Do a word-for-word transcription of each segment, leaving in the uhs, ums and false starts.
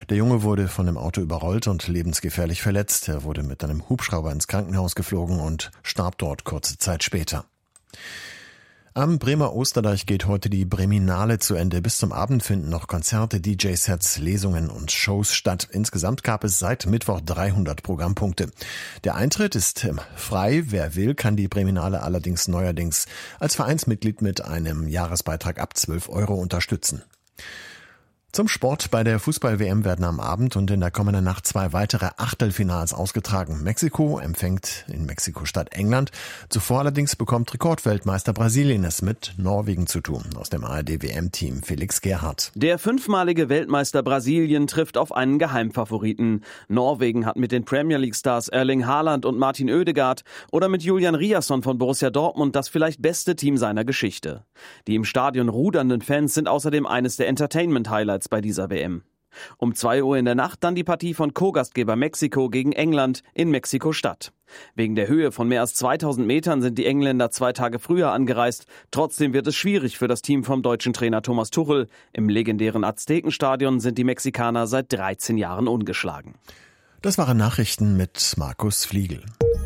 Der Junge wurde von dem Auto überrollt und lebensgefährlich verletzt. Er wurde mit einem Hubschrauber ins Krankenhaus geflogen und starb dort kurze Zeit später. Am Bremer Osterdeich geht heute die Breminale zu Ende. Bis zum Abend finden noch Konzerte, D J-Sets, Lesungen und Shows statt. Insgesamt gab es seit Mittwoch dreihundert Programmpunkte. Der Eintritt ist frei. Wer will, kann die Breminale allerdings neuerdings als Vereinsmitglied mit einem Jahresbeitrag ab zwölf Euro unterstützen. Zum Sport. Bei der Fußball-W M werden am Abend und in der kommenden Nacht zwei weitere Achtelfinals ausgetragen. Mexiko empfängt in Mexiko-Stadt England. Zuvor allerdings bekommt Rekordweltmeister Brasilien es mit Norwegen zu tun. Aus dem A R D-W M-Team Felix Gerhardt. Der fünfmalige Weltmeister Brasilien trifft auf einen Geheimfavoriten. Norwegen hat mit den Premier League-Stars Erling Haaland und Martin Oedegaard oder mit Julian Riasson von Borussia Dortmund das vielleicht beste Team seiner Geschichte. Die im Stadion rudernden Fans sind außerdem eines der Entertainment-Highlights bei dieser W M. Um zwei Uhr in der Nacht dann die Partie von Co-Gastgeber Mexiko gegen England in Mexiko-Stadt. Wegen der Höhe von mehr als zweitausend Metern sind die Engländer zwei Tage früher angereist. Trotzdem wird es schwierig für das Team vom deutschen Trainer Thomas Tuchel. Im legendären Aztekenstadion sind die Mexikaner seit dreizehn Jahren ungeschlagen. Das waren Nachrichten mit Markus Fliegel.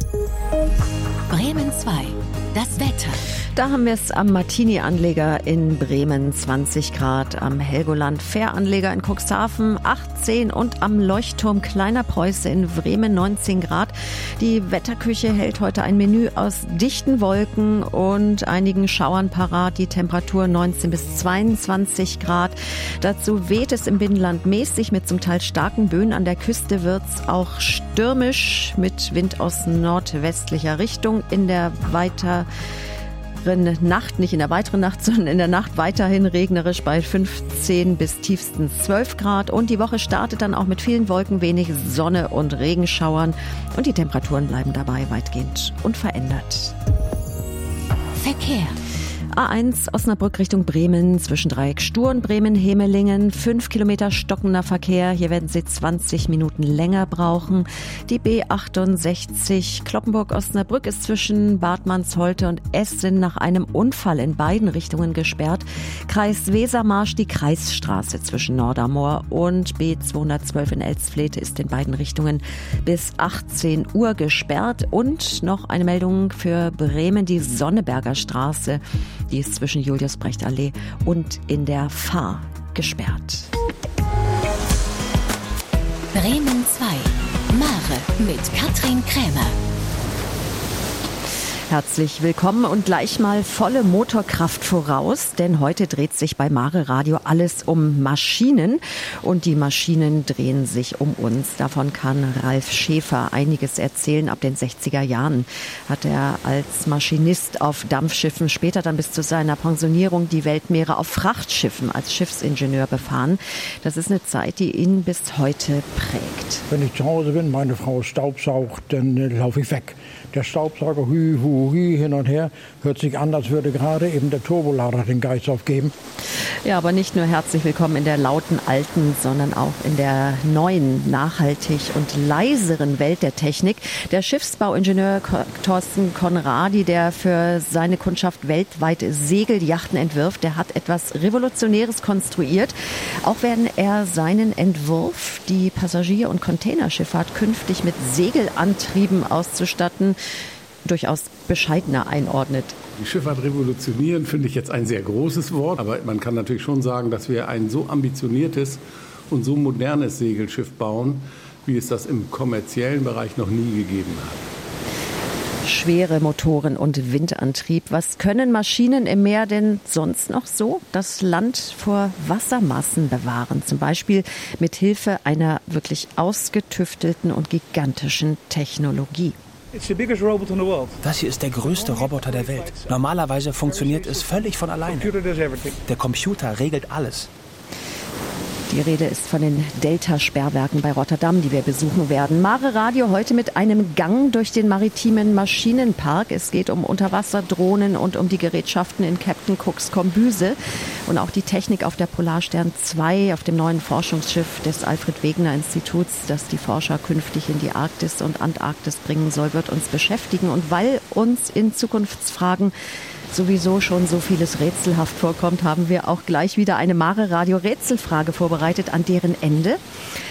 Bremen zwei. Das Wetter. Da haben wir es am Martini-Anleger in Bremen zwanzig Grad, am Helgoland-Fähranleger in Cuxhaven achtzehn und am Leuchtturm Kleiner Preuße in Bremen neunzehn Grad. Die Wetterküche hält heute ein Menü aus dichten Wolken und einigen Schauern parat. Die Temperatur neunzehn bis zweiundzwanzig Grad. Dazu weht es im Binnenland mäßig mit zum Teil starken Böen. An der Küste wird's auch stürmisch mit Wind aus nordwestlicher Richtung. In der weiter Nacht, nicht in der weiteren Nacht, sondern in der Nacht weiterhin regnerisch bei fünfzehn bis tiefstens zwölf Grad. Und die Woche startet dann auch mit vielen Wolken, wenig Sonne und Regenschauern. Und die Temperaturen bleiben dabei weitgehend unverändert. Verkehr. A eins Osnabrück Richtung Bremen, Zwischendreieck Sturn, Bremen-Hemelingen, fünf Kilometer stockender Verkehr. Hier werden Sie zwanzig Minuten länger brauchen. Die B achtundsechzig Cloppenburg-Osnabrück ist zwischen Bad Mansholte und Essen nach einem Unfall in beiden Richtungen gesperrt. Kreis Wesermarsch, die Kreisstraße zwischen Nordermoor und B zweihundertzwölf in Elsfleth ist in beiden Richtungen bis achtzehn Uhr gesperrt. Und noch eine Meldung für Bremen, die Sonneberger Straße. Die ist zwischen Julius-Brecht-Allee und in der Fahr gesperrt. Bremen zwei. Mare mit Katrin Krämer. Herzlich willkommen und gleich mal volle Motorkraft voraus, denn heute dreht sich bei Mare Radio alles um Maschinen und die Maschinen drehen sich um uns. Davon kann Ralf Schäfer einiges erzählen. Ab den sechziger Jahren hat er als Maschinist auf Dampfschiffen, später dann bis zu seiner Pensionierung die Weltmeere auf Frachtschiffen als Schiffsingenieur befahren. Das ist eine Zeit, die ihn bis heute prägt. Wenn ich zu Hause bin, meine Frau staubsaugt, dann äh, laufe ich weg. Der Staubsauger, hü, hu, hü, hin und her, hört sich an, als würde gerade eben der Turbolader den Geist aufgeben. Ja, aber nicht nur herzlich willkommen in der lauten alten, sondern auch in der neuen, nachhaltig und leiseren Welt der Technik. Der Schiffsbauingenieur Thorsten Conradi, der für seine Kundschaft weltweit Segelyachten entwirft, der hat etwas Revolutionäres konstruiert. Auch werden er seinen Entwurf, die Passagier- und Containerschifffahrt künftig mit Segelantrieben auszustatten, durchaus bescheidener einordnet. Die Schifffahrt revolutionieren finde ich jetzt ein sehr großes Wort, aber man kann natürlich schon sagen, dass wir ein so ambitioniertes und so modernes Segelschiff bauen, wie es das im kommerziellen Bereich noch nie gegeben hat. Schwere Motoren und Windantrieb. Was können Maschinen im Meer denn sonst noch so? Das Land vor Wassermassen bewahren, zum Beispiel mit Hilfe einer wirklich ausgetüftelten und gigantischen Technologie. Das hier ist der größte Roboter der Welt. Normalerweise funktioniert es völlig von alleine. Der Computer regelt alles. Die Rede ist von den Delta-Sperrwerken bei Rotterdam, die wir besuchen werden. Mare Radio heute mit einem Gang durch den maritimen Maschinenpark. Es geht um Unterwasserdrohnen und um die Gerätschaften in Captain Cooks Kombüse. Und auch die Technik auf der Polarstern zwei, auf dem neuen Forschungsschiff des Alfred-Wegener-Instituts, das die Forscher künftig in die Arktis und Antarktis bringen soll, wird uns beschäftigen. Und weil uns in Zukunftsfragen sowieso schon so vieles rätselhaft vorkommt, haben wir auch gleich wieder eine Mare Radio Rätselfrage vorbereitet, an deren Ende